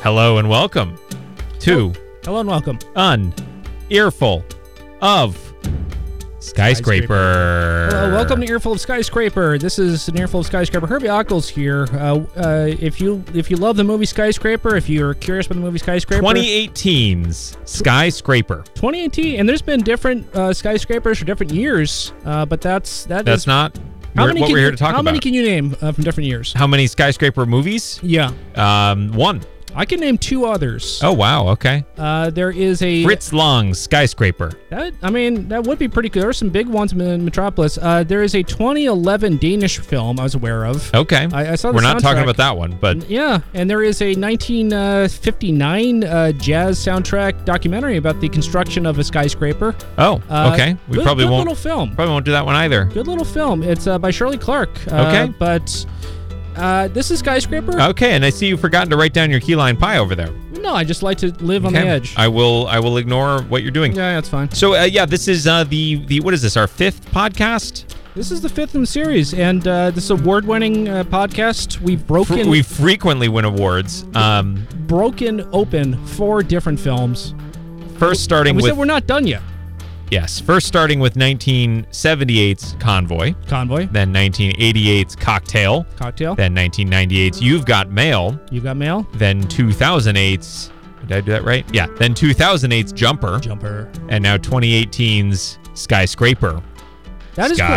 Hello and welcome to Hello and welcome. An Earful of Skyscraper. Hello, welcome to Earful of Skyscraper. This is an Earful of Skyscraper. Herbie Ockles here. If you love the movie Skyscraper, if you're curious about the movie Skyscraper, 2018's Skyscraper. 2018, and there's been different skyscrapers for different years, but that's not what we're here to talk about. How many can you name from different years? How many skyscraper movies? Yeah. One. I can name two others. Oh, wow. Okay. There is a... Fritz Lang's Skyscraper. That would be pretty good. There are some big ones in Metropolis. There is a 2011 Danish film I was aware of. Okay. I saw the We're not soundtrack. talking about that one, but... Yeah, and there is a 1959 jazz soundtrack documentary about the construction of a skyscraper. Oh, okay. We probably good won't... little film. Probably won't do that one either. Good little film. It's by Shirley Clark. Okay. But... this is Skyscraper. Okay, and I see you've forgotten to write down your key lime pie over there. No, I just like to live on the edge. I will ignore what you're doing. Yeah, that's fine. So this is the what is this? Our fifth podcast. This is the fifth in the series, and this is award-winning podcast. We frequently win awards. Broken open 4 different films. First starting we with... said we're not done yet. Yes, first starting with 1978's Convoy. Then 1988's Cocktail. Then 1998's You've Got Mail. Then 2008's... Did I do that right? Yeah. Then 2008's Jumper. And now 2018's Skyscraper. That is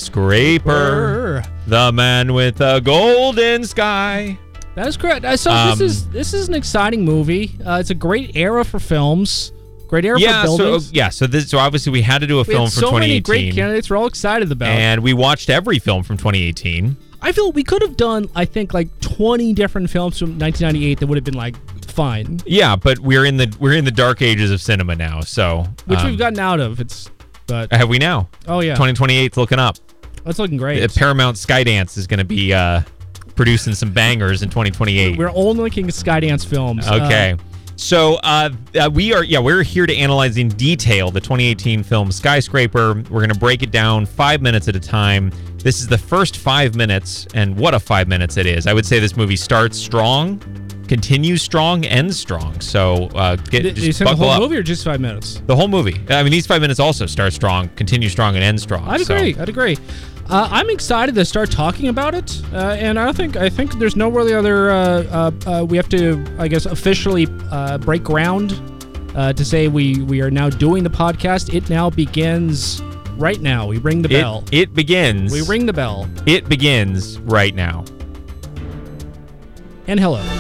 Skyscraper. The man with the golden sky. That is correct. So this is an exciting movie. It's a great era for films. Great era for buildings. So obviously we had to do a film from 2018. So many great candidates we're all excited about. And we watched every film from 2018. I feel we could have done, I think, like 20 different films from 1998 that would have been like fine. Yeah, but we're in the dark ages of cinema now, so which we've gotten out of. But have we now? Oh yeah. 2028's looking up. That's looking great. Paramount Skydance is going to be producing some bangers in 2028. We're only looking at Skydance films. Okay. So we're here to analyze in detail the 2018 film Skyscraper. We're going to break it down 5 minutes at a time. This is the first 5 minutes, and what a 5 minutes it is. I would say this movie starts strong, continues strong, ends strong. So just buckle the whole up. movie or just 5 minutes? The whole movie. I mean, these 5 minutes also start strong, continue strong, and end strong. I'd agree. I'm excited to start talking about it, and I think there's no really other. We have to, I guess, officially break ground to say we are now doing the podcast. It now begins right now. We ring the bell. It begins. We ring the bell. It begins right now. And hello.